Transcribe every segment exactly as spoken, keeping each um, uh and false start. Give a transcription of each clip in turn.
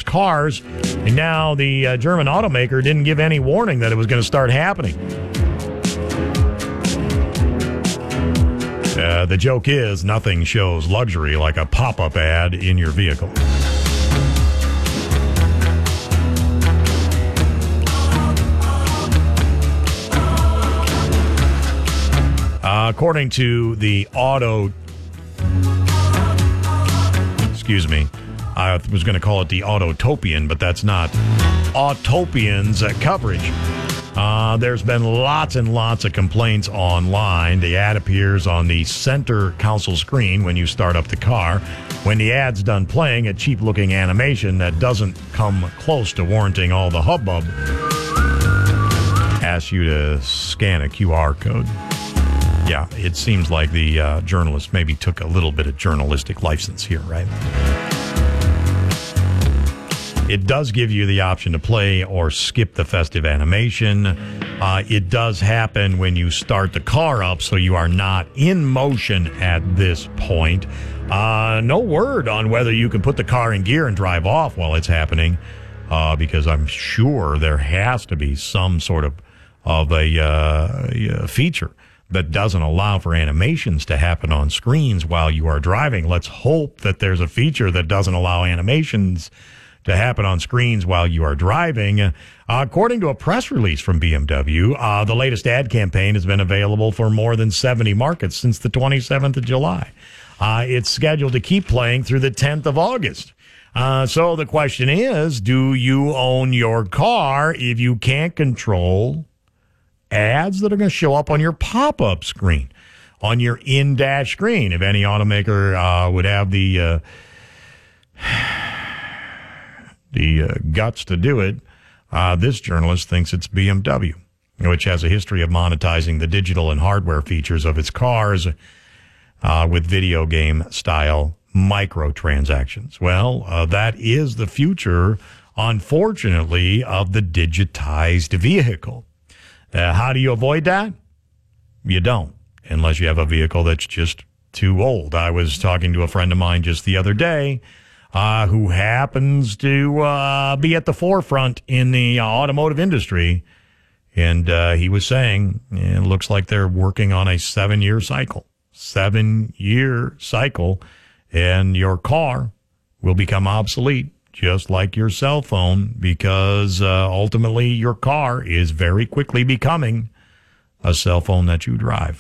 cars. And now the uh, German automaker didn't give any warning that it was going to start happening. Uh, the joke is nothing shows luxury like a pop-up ad in your vehicle. Uh, according to the auto... Excuse me. I was going to call it the Autotopian, but that's not. Autopian's uh, coverage. Uh, there's been lots and lots of complaints online. The ad appears on the center console screen when you start up the car. When the ad's done playing, a cheap-looking animation that doesn't come close to warranting all the hubbub asks you to scan a Q R code. Yeah, it seems like the uh, journalist maybe took a little bit of journalistic license here, right? It does give you the option to play or skip the festive animation. Uh, it does happen when you start the car up, so you are not in motion at this point. Uh, no word on whether you can put the car in gear and drive off while it's happening, uh, because I'm sure there has to be some sort of, of a, uh, a feature that doesn't allow for animations to happen on screens while you are driving. Let's hope that there's a feature that doesn't allow animations to happen on screens while you are driving. Uh, according to a press release from B M W, uh, the latest ad campaign has been available for more than seventy markets since the twenty-seventh of July. Uh, it's scheduled to keep playing through the tenth of August. Uh, so the question is, do you own your car if you can't control ads that are going to show up on your pop-up screen, on your in-dash screen? If any automaker uh, would have the... Uh, the uh, guts to do it, uh, this journalist thinks it's B M W, which has a history of monetizing the digital and hardware features of its cars uh, with video game-style microtransactions. Well, uh, that is the future, unfortunately, of the digitized vehicle. Uh, how do you avoid that? You don't, unless you have a vehicle that's just too old. I was talking to a friend of mine just the other day Uh, who happens to uh, be at the forefront in the uh, automotive industry. And uh, he was saying, it looks like they're working on a seven-year cycle. Seven-year cycle, and your car will become obsolete, just like your cell phone, because uh, ultimately your car is very quickly becoming a cell phone that you drive.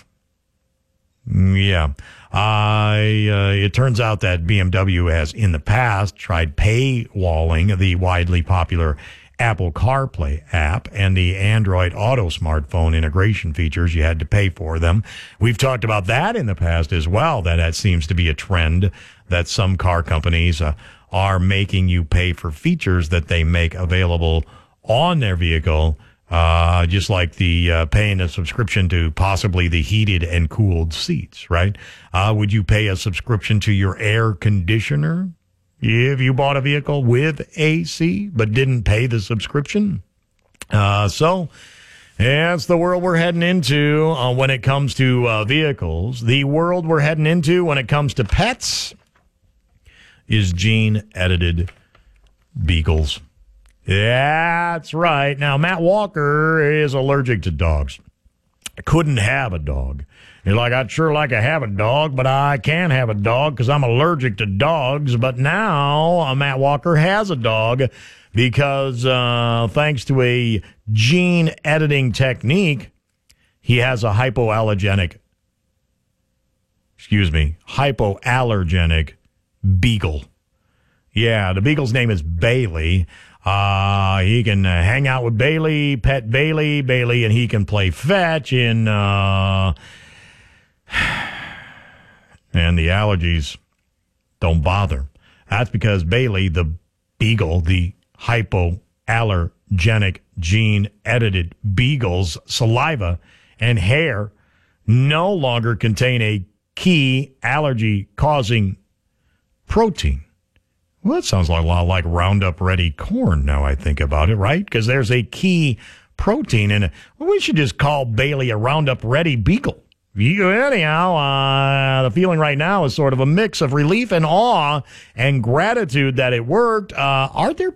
Yeah. I, uh, it turns out that B M W has in the past tried paywalling the widely popular Apple CarPlay app and the Android Auto smartphone integration features. You had to pay for them. We've talked about that in the past as well, that that seems to be a trend that some car companies uh, are making you pay for features that they make available on their vehicle. Uh, just like the uh, paying a subscription to possibly the heated and cooled seats, right? Uh, would you pay a subscription to your air conditioner if you bought a vehicle with A C but didn't pay the subscription? Uh, so that's the world we're heading into uh, when it comes to uh, vehicles. The world we're heading into when it comes to pets is gene-edited beagles. That's right. Now, Matt Walker is allergic to dogs. I couldn't have a dog. He's like, I'd sure like to have a dog, but I can't have a dog because I'm allergic to dogs. But now uh, Matt Walker has a dog because uh, thanks to a gene editing technique, he has a hypoallergenic, excuse me, hypoallergenic beagle. Yeah, the beagle's name is Bailey. Uh, he can uh, hang out with Bailey, pet Bailey, Bailey, and he can play fetch in, uh, and the allergies don't bother. That's because Bailey, the beagle, the hypoallergenic gene-edited beagle's saliva and hair no longer contain a key allergy-causing protein. Well, that sounds like a lot like Roundup Ready corn now I think about it, right? Because there's a key protein in it. Well, we should just call Bailey a Roundup Ready beagle. You, anyhow, uh, the feeling right now is sort of a mix of relief and awe and gratitude that it worked. Uh, are there